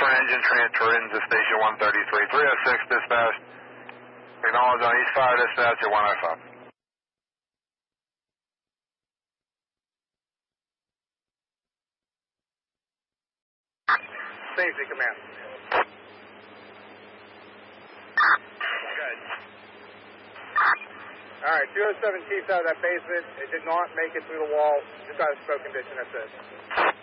engine transfer into station 133. 306 dispatch. Acknowledge on East 5 dispatch at 105. Safety command. Good. Alright, 207 Chief's out of that basement. It did not make it through the wall. Just out of smoke condition, that's it.